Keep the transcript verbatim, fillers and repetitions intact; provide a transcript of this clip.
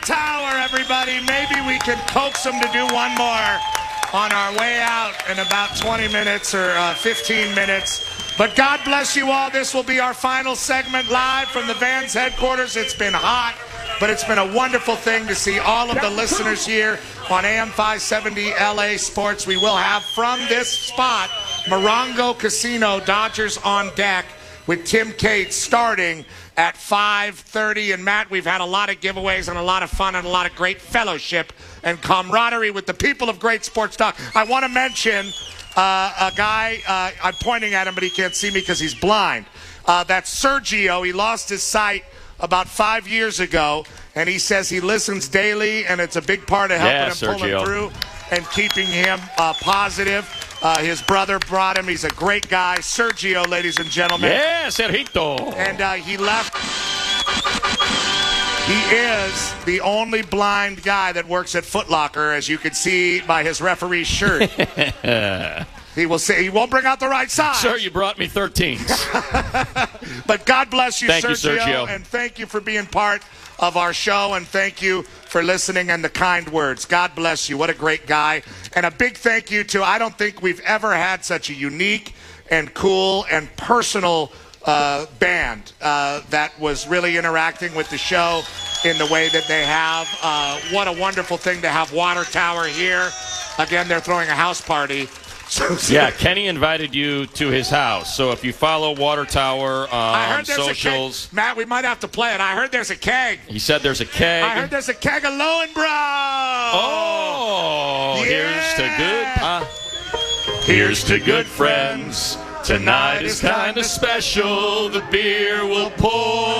Tower, everybody. Maybe we can coax them to do one more on our way out in about twenty minutes or uh, fifteen minutes. But God bless you all. This will be our final segment live from the Vans headquarters. It's been hot, but it's been a wonderful thing to see all of the listeners here on A M five seventy L A Sports. We will have from this spot Morongo Casino, Dodgers on deck, with Tim Cates starting at five thirty. And Matt, we've had a lot of giveaways and a lot of fun and a lot of great fellowship and camaraderie with the people of Great Sports Talk. I want to mention uh, a guy, uh, I'm pointing at him, but he can't see me because he's blind. Uh, that's Sergio. He lost his sight about five years ago, and he says he listens daily, and it's a big part of helping yeah, him Sergio. pull him through and keeping him uh, positive. Uh, his brother brought him. He's a great guy. Sergio, ladies and gentlemen. Yeah, Sergito. And uh, he left. He is the only blind guy that works at Foot Locker, as you can see by his referee's shirt. He will say he won't bring out the right size. Sir, you brought me thirteens. But God bless you, thank Sergio, you, Sergio, and thank you for being part of our show, and thank you for listening and the kind words. God bless you. What a great guy. And a big thank you to, I don't think we've ever had such a unique and cool and personal uh, band uh, that was really interacting with the show in the way that they have. Uh, what a wonderful thing to have Water Tower here. Again, they're throwing a house party. Yeah, Kenny invited you to his house. So if you follow Water Tower on socials. Matt, we might have to play it. I heard there's a keg. He said there's a keg. I heard there's a keg of Lowenbro. Oh, yeah. Here's to good. Uh, here's to good friends. Tonight is kind of special. The beer will pour